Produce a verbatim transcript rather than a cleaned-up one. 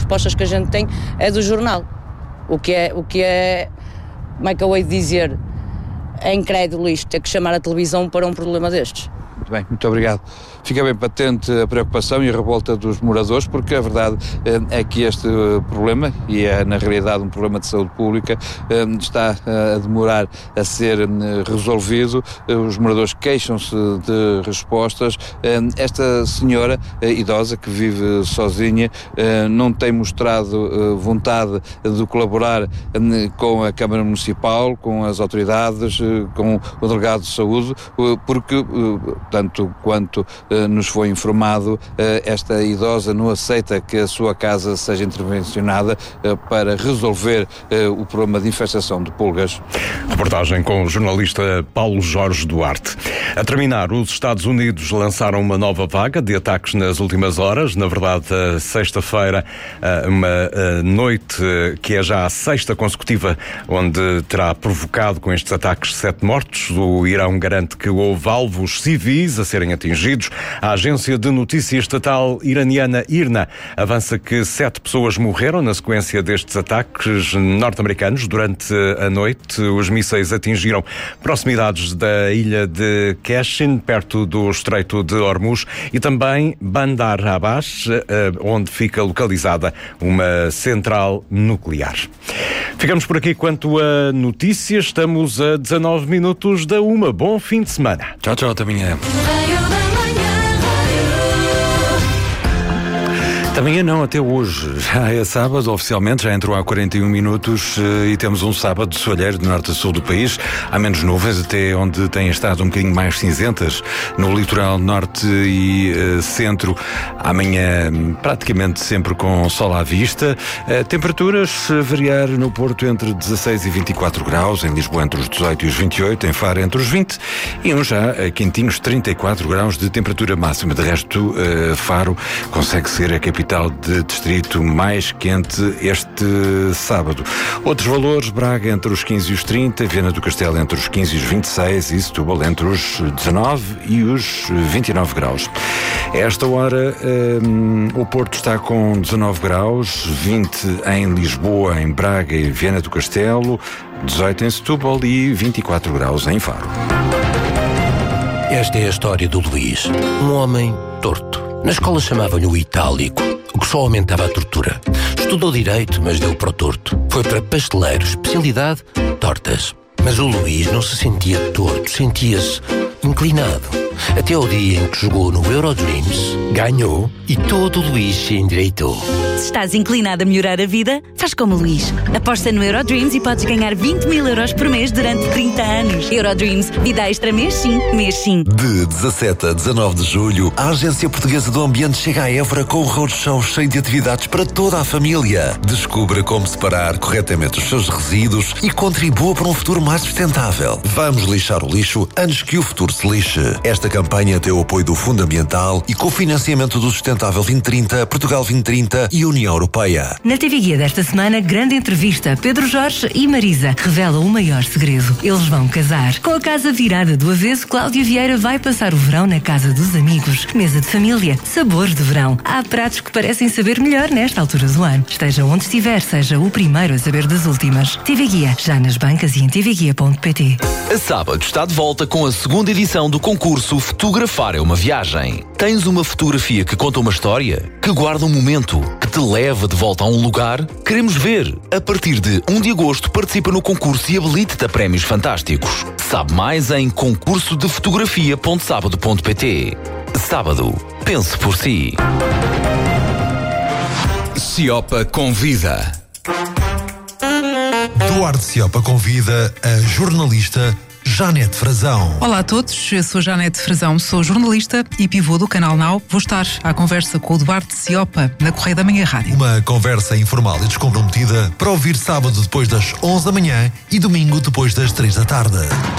respostas que a gente tem é do jornal. O que é, o que é, como é que eu hei de dizer, é incrédulo isto, ter que chamar a televisão para um problema destes. Muito bem, muito obrigado. Fica bem patente a preocupação e a revolta dos moradores, porque a verdade é que este problema, e é na realidade um problema de saúde pública, está a demorar a ser resolvido. Os moradores queixam-se de respostas. Esta senhora idosa que vive sozinha não tem mostrado vontade de colaborar com a Câmara Municipal, com as autoridades, com o delegado de saúde, porque tanto quanto uh, nos foi informado, uh, esta idosa não aceita que a sua casa seja intervencionada uh, para resolver uh, o problema de infestação de pulgas. Reportagem com o jornalista Paulo Jorge Duarte. A terminar, os Estados Unidos lançaram uma nova vaga de ataques nas últimas horas. Na verdade, sexta-feira, uma noite que é já a sexta consecutiva, onde terá provocado com estes ataques sete mortos. O Irão garante que houve alvos civis a serem atingidos. A agência de notícias estatal iraniana I R N A avança que sete pessoas morreram na sequência destes ataques norte-americanos. Durante a noite, os mísseis atingiram proximidades da ilha de Qashin, perto do Estreito de Hormuz, e também Bandar Abbas, onde fica localizada uma central nuclear. Ficamos por aqui quanto a notícias. Estamos a dezanove minutos da uma. Bom fim de semana. Tchau, tchau, até amanhã. Amanhã não, até hoje. Já é sábado, oficialmente, já entrou há quarenta e um minutos e temos um sábado soalheiro de norte a sul do país. Há menos nuvens, até onde têm estado um bocadinho mais cinzentas no litoral norte e uh, centro. Amanhã praticamente sempre com sol à vista. Uh, temperaturas uh, variar no Porto entre dezasseis e vinte e quatro graus, em Lisboa entre os dezoito e os vinte e oito, em Faro entre os vinte e uns já uh, quentinhos trinta e quatro graus de temperatura máxima. De resto, uh, Faro consegue ser a capital de distrito mais quente este sábado. Outros valores: Braga entre os quinze e os trinta, Viana do Castelo entre os quinze e os vinte e seis e Setúbal entre os dezanove e os vinte e nove graus. A esta hora um, o Porto está com dezanove graus, vinte em Lisboa, em Braga e Viana do Castelo, dezoito em Setúbal e vinte e quatro graus em Faro. Esta é a história do Luís, um homem torto. Na escola chamavam-lhe o itálico, o que só aumentava a tortura. Estudou direito, mas deu para o torto. Foi para pasteleiro, especialidade, tortas. Mas o Luís não se sentia torto, sentia-se inclinado. Até ao dia em que jogou no Eurodreams, ganhou e todo o Luís se endireitou. Se estás inclinado a melhorar a vida, faz como o Luís. Aposta no Eurodreams e podes ganhar vinte mil euros por mês durante trinta anos. Eurodreams, vida extra mês sim, mês sim. De dezassete a dezanove de julho, a Agência Portuguesa do Ambiente chega a Évora com um roadshow cheio de atividades para toda a família. Descubra como separar corretamente os seus resíduos e contribua para um futuro mais sustentável. Vamos lixar o lixo antes que o futuro se lixe. Esta campanha tem o apoio do Fundo Ambiental e com o financiamento do Sustentável vinte trinta, Portugal vinte trinta e União Europeia. Na T V Guia desta semana, grande entrevista. Pedro Jorge e Marisa revelam o maior segredo. Eles vão casar. Com a casa virada do avesso, Cláudia Vieira vai passar o verão na casa dos amigos. Mesa de família, sabores de verão. Há pratos que parecem saber melhor nesta altura do ano. Esteja onde estiver, seja o primeiro a saber das últimas. T V Guia, já nas bancas e em t v guia ponto p t. A sábado está de volta com a segunda edição do concurso Fotografar é uma Viagem. Tens uma fotografia que conta uma história? Que guarda um momento? Que te leva de volta a um lugar? Queremos ver! A partir de um de agosto participa no concurso e habilita-te a prémios fantásticos. Sabe mais em concurso de fotografia ponto sábado ponto p t. Sábado, pense por si. Ciopa convida. Duarte Ciopa convida a jornalista Janete Frazão. Olá a todos, eu sou Janete Frazão, sou jornalista e pivô do Canal Now. Vou estar à conversa com o Duarte Ciopa na Correia da Manhã Rádio. Uma conversa informal e descomprometida para ouvir sábado depois das onze da manhã e domingo depois das três da tarde.